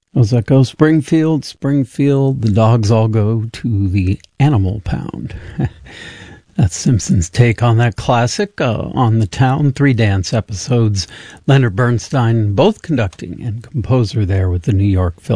Does that go? Springfield, Springfield, the dogs all go to the Animal Pound. That's Simpson's take on that classic. On the Town, 3 dance episodes. Leonard Bernstein, both conducting and composer there with the New York Philharmonic.